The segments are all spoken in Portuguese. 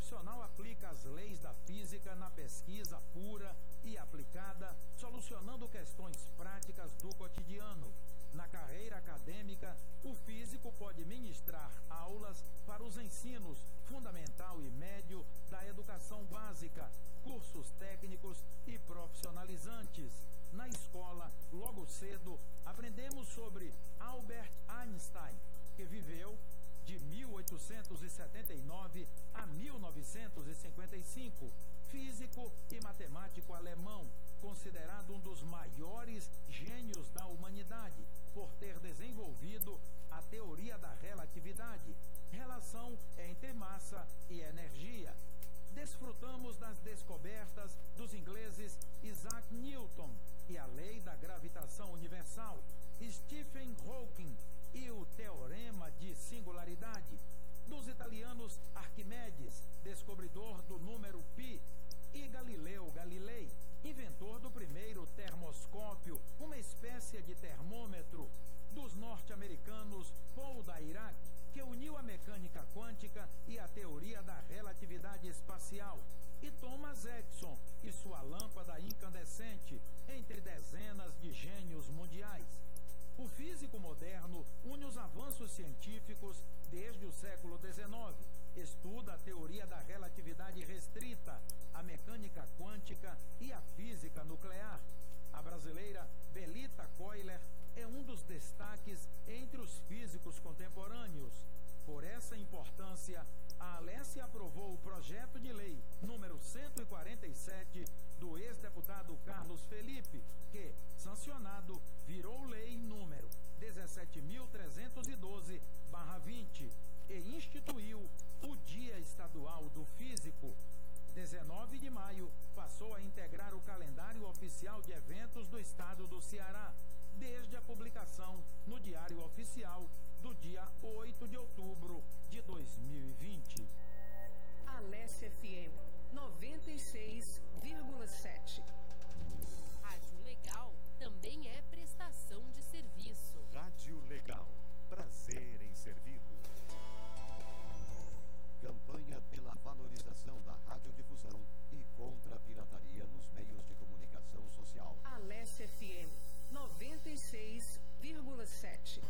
profissional aplica as leis da física na pesquisa pura e aplicada, solucionando questões práticas do cotidiano. Na carreira acadêmica, o físico pode ministrar aulas para os ensinos fundamental e médio da educação básica, cursos técnicos e profissionalizantes. Na escola, logo cedo, aprendemos sobre Albert Einstein, que viveu de 1879 a 1955, físico e matemático alemão, considerado um dos maiores gênios da humanidade, por ter desenvolvido a teoria da relatividade, relação entre massa e energia. Desfrutamos das descobertas dos ingleses Isaac Newton e a lei da gravitação universal, Stephen Hawking e o teorema de singularidade, dos italianos Arquimedes, descobridor do número π, e Galileu Galilei, inventor do primeiro termoscópio, uma espécie de termômetro, dos norte-americanos Paul Dirac, que uniu a mecânica quântica e a teoria da relatividade espacial, e Thomas Edison e sua lâmpada incandescente, entre dezenas de gênios mundiais. O físico moderno une os avanços científicos desde o século XIX, estuda a teoria da relatividade restrita, a mecânica quântica e a física nuclear. A brasileira Belita Koiler é um dos destaques entre os físicos contemporâneos. Por essa importância, a Alessia aprovou o projeto de lei número 147 do ex-deputado Carlos Felipe, que, sancionado, virou lei número 17.312/20 e instituiu o Dia Estadual do Físico. 19 de maio passou a integrar o calendário oficial de eventos do estado do Ceará, desde a publicação no Diário Oficial do dia 8 de outubro de 2020. Alessia FM 96,7. Rádio Legal também é prestação de serviço. Rádio Legal, prazer em servi-lo. Campanha pela valorização da radiodifusão e contra a pirataria nos meios de comunicação social. Alessia FM 96,7.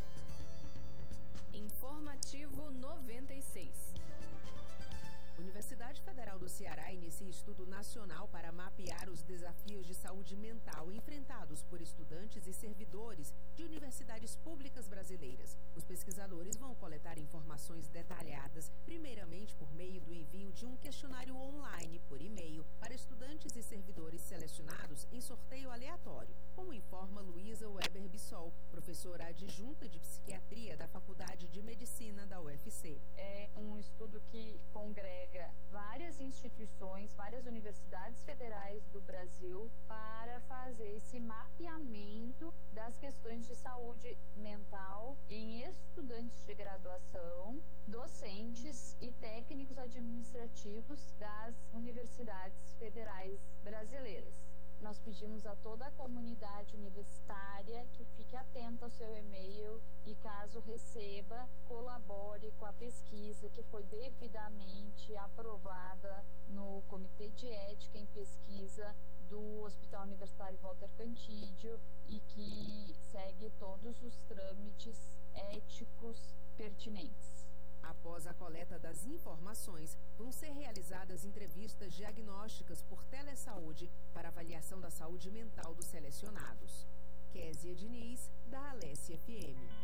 Informativo 96. Universidade Federal do Ceará inicia estudo nacional para mapear os desafios de saúde mental enfrentados por estudantes e servidores de universidades públicas brasileiras. Os pesquisadores vão coletar informações detalhadas, primeiramente por meio do envio de um questionário online por e-mail para estudantes e servidores selecionados em sorteio aleatório, como informa Luísa Weber Bissol, professora adjunta de psiquiatria da Faculdade de Medicina da UFC. É um estudo que congrega várias instituições, várias universidades federais do Brasil para fazer esse mapeamento das questões de saúde mental em estudantes de graduação, docentes e técnicos administrativos das universidades federais brasileiras. Nós pedimos a toda a comunidade universitária que fique atenta ao seu e-mail e, caso receba, colabore com a pesquisa que foi devidamente aprovada no Comitê de Ética em Pesquisa do Hospital Universitário Walter Cantídio e que segue todos os trâmites éticos pertinentes. Após a coleta das informações, vão ser realizadas entrevistas diagnósticas por telesaúde para avaliação da saúde mental dos selecionados. Késia Diniz, da Alessia FM.